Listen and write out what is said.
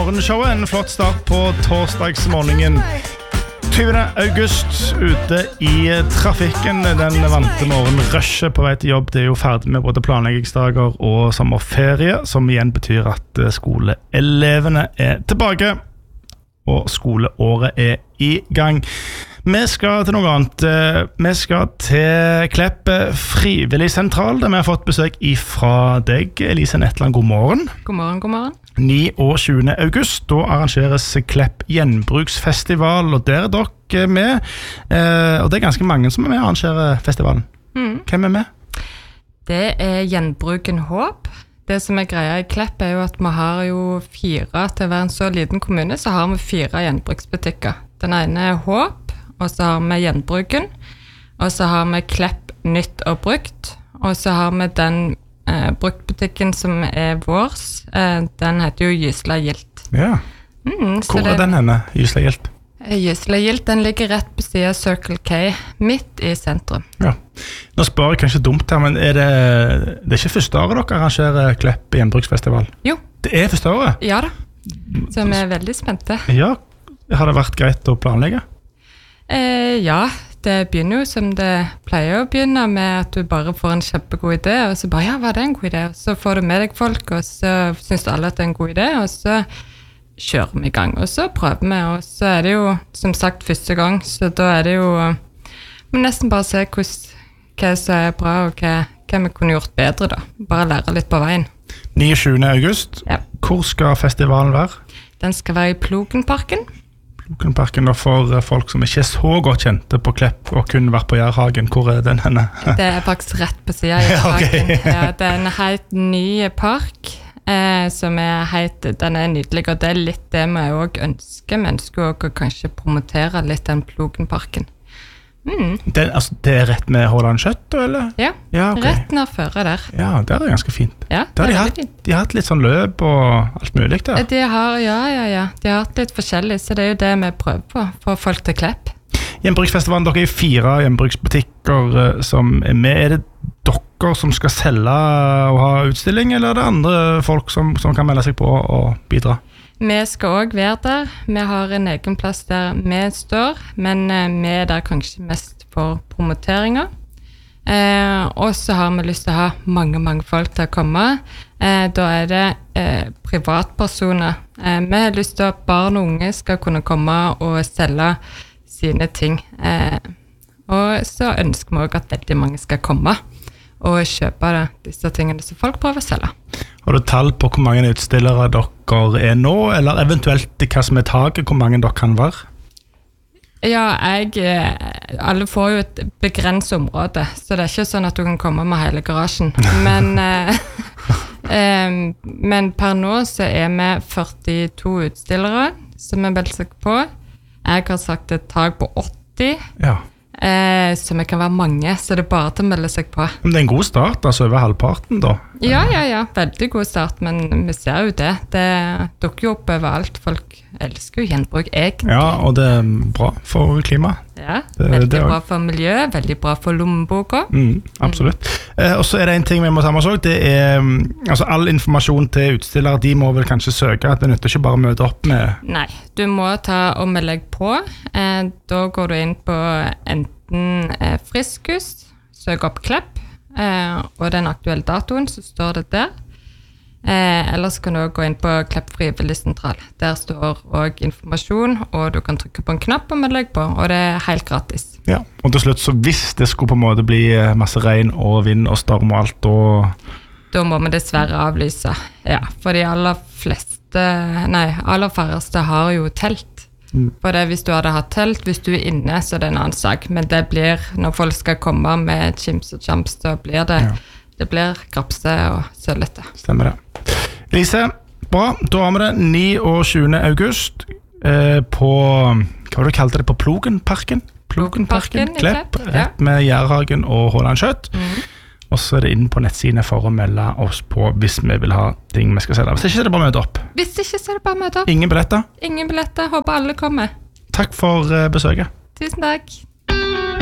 morgenshowet, en flott start på torsdagsmorgenen 20. august, ute i trafikken. Den vante morgenrushet på vei til jobb. Det jo ferdig med både planleggingsdager og sommerferie, som igjen betyr at skoleelevene tilbake, og skoleåret i gang. Vi skal til noe annet. Vi skal til Klepp frivillig sentral, der vi har fått besøk fra deg, Elise Netland. God morgen. God morgen, god morgen. 9. og 20. august, da arrangeres Klepp gjenbruksfestival, og der dere med. Og det ganske mange som med å arrangere festivalen. Hvem med? Det Gjenbruken Håp. Det som greia i Klepp jo at vi har jo 4, til å være en så liten kommune, så har vi 4 gjenbruksbutikker. Den ene Håp, og så har vi Gjenbruken, og så har vi Klepp Nytt og Brukt, og så har vi den bruktbutikken som vårs, den heter jo Gysla Gilt. Ja. Hvor den henne, Gysla Gilt? Gysla Gilt, den ligger rett på siden av Circle K, midt i sentrum. Ja. Nå spør jeg kanskje dumt her, men det ikke første året dere arrangerer Klepp gjenbruksfestival? Jo. Det første året? Ja da, så vi veldig spente. Ja, har det vært greit å planlegge? Ja, det begynner jo som det pleier å begynne med at du bare får en kjempegod idé, og så bare, ja, var det en god idé? Og så får du med deg folk, og så synes alle at det en god idé, og så kjører vi i gang, og så prøver vi, og så det jo, som sagt, første gang, så da det jo, men nesten bare se hva som bra, og hva vi kunne gjort bedre da. Bare lære litt på veien. 29. august. Ja. Hvor skal festivalen være? Den skal være i Plogenparken. Plogenparken for folk som ikke så godt kjente på Klepp og kun vært på Jærhagen. Hvor den henne? Det faktisk rett på siden av Jærhagen. Okay. Ja, det en helt ny park, som den nydelig, og det litt det vi også ønsker. Vi ønsker også å kanskje promotere litt den Plogenparken. Det rett med Håland Kjøtt, eller? Ja, okay. Rett nær føre der. Ja, det ganske fint. Ja, det har de hatt litt sånn løp og alt mulig der. De har, ja. De har hatt litt forskjellig, så det jo det vi prøver på, for folk til Klepp. Gjenbruksfestivalen, dere 4 gjenbruksbutikker som med. Det dere som skal selge og ha utstilling, eller det andre folk som kan melde seg på og bidra? Vi skal også være der. Vi har en egen plass der vi står, men vi der kanskje mest for promoteringer. Og så har vi lyst til å ha mange folk til å komme. Da det privatpersoner. Vi har lyst til at barn og unge skal kunne komme og selge sine ting. Og så ønsker vi også at veldig mange skal komme og kjøpe disse tingene som folk prøver å selge. Har du tall på hvor mange utstillere dere nå, eller eventuelt hva som taket, hvor mange dere kan være? Ja, alle får jo et begrenset område, så det ikke sånn at du kan komme med hele garasjen. Men per nå så vi 42 utstillere som meldt seg på. Jeg har sagt et tak på 80. Ja. Så vi kan være mange, så det bare til å melde seg på. Men det en god start, altså over halvparten da? Ja, veldig god start, men vi ser jo det. Det dukker jo opp overalt. Folk elsker jo gjenbruk egentlig. Ja, og det bra for klima. Ja, veldig bra for miljø, veldig bra for lommeboka. Absolutt. Og så det en ting vi må ta med oss også, det altså all informasjon til utstillere, de må vel kanskje søke, at det nytter ikke bare å møte opp med... Nei, du må ta og melde deg på. Da går du inn på enten Friskus, søk opp Klepp, og den aktuelle datoen, så står det der. Ellers kan du også gå inn på Klepp frivillig sentral. Der står også informasjon, og du kan trykke på en knapp og melde deg på, og det helt gratis. Ja, og til slutt, så hvis det skulle på en måte bli masse regn og vind og storm og alt, da må vi dessverre avlyse. Ja, for de aller færreste har jo telt. For det, hvis du hadde hatt telt, hvis du inne, så det en annen sak. Men det blir, når folk skal komme med chims og champs, så blir det... Ja. Det blir grapse og sølete. Stemmer det. Elise, bra. Da har vi det 9. og 20. august på, hva var det du kalte det, på Plogenparken? Plogenparken i Klepp. Rett med Jærhagen og Håland Kjøtt. Og så det inn på nettsiden for å melde oss på hvis vi vil ha ting vi skal selge. Hvis ikke så det bare møte opp. Hvis ikke så det bare møte opp. Ingen billetter? Ingen billetter. Håper alle kommer. Takk for besøket. Tusen takk.